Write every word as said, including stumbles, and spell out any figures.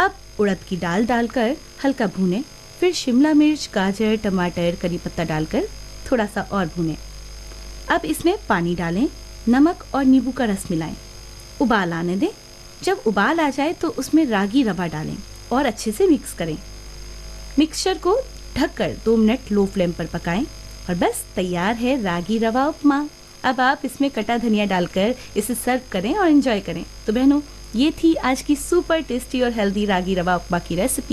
अब उड़द की दाल डालकर हल्का भूनें, फिर शिमला मिर्च, गाजर, टमाटर, करी पत्ता डालकर थोड़ा सा और भूनें। अब इसमें पानी डालें, नमक और नींबू का रस मिलाएं, उबाल आने दें। जब उबाल आ जाए तो उसमें रागी रवा डालें और अच्छे से मिक्स करें। मिक्सचर को ढककर दो मिनट लो फ्लेम पर पकाएं और बस तैयार है रागी रवा उपमा। अब आप इसमें कटा धनिया डालकर इसे सर्व करें और एंजॉय करें। तो बहनों, ये थी आज की सुपर टेस्टी और हेल्दी रागी रवा उपमा की रेसिपी।